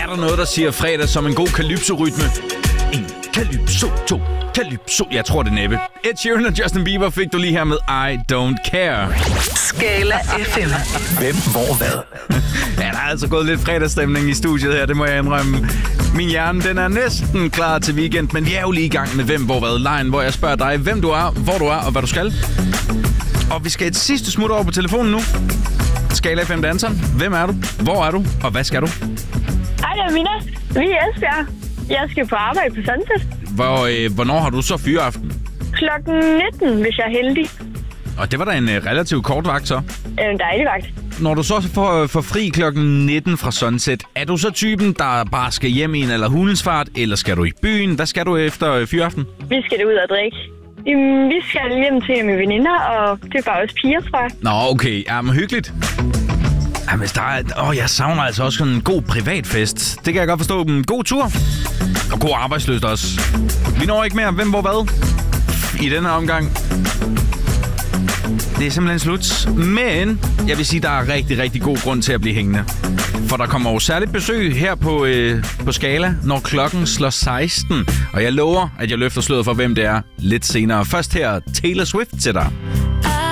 der noget, der siger fredag som en god calypso-rytme? En calypso, to calypso. Jeg tror det næppe. Ed Sheeran og Justin Bieber fik du lige her med I Don't Care. Skala FM. Hvem, hvor, hvad? Ja, der er altså gået lidt fredagsstemning i studiet her, det må jeg indrømme. Min hjerne, den er næsten klar til weekend, men vi er jo lige i gang med Hvem, hvor, hvad? Lejen, hvor jeg spørger dig, hvem du er, hvor du er og hvad du skal. Og vi skal et sidste smut over på telefonen nu. Skala FM danseren. Hvem er du? Hvor er du? Og hvad skal du? Hej, det er Mina. Vi er i Esbjerg. Jeg skal på arbejde på Sunset. Hvornår har du så fyreaften? Klokken 19, hvis jeg er heldig. Og det var da en relativt kort vagt så. En dejlig vagt. Når du så får fri klokken 19 fra Sunset, er du så typen, der bare skal hjem i en eller hulens fart, eller skal du i byen? Hvad skal du efter fyreaften? Vi skal ud og drikke. Vi skal hjem til mine veninder, og det er bare også piger fra. Nå, okay. Jamen, hyggeligt. Jamen, jeg savner altså også sådan en god privatfest. Det kan jeg godt forstå. En god tur. Og god arbejdsløst også. Vi når ikke mere. Hvem, hvor, hvad? I denne omgang. Det er simpelthen slut. Men jeg vil sige, der er rigtig, rigtig god grund til at blive hængende. For der kommer jo særligt besøg her på Skala, når klokken slår 16. Og jeg lover, at jeg løfter sløret for, hvem det er lidt senere. Først her Taylor Swift til dig.